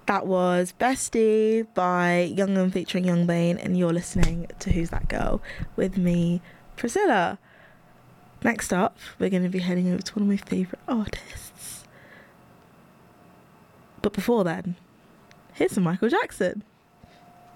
That was Bestie by Young and featuring Young Bane, and you're listening to Who's That Girl with me, Priscilla. Next up, we're going to be heading over to one of my favourite artists. But before then, here's some Michael Jackson.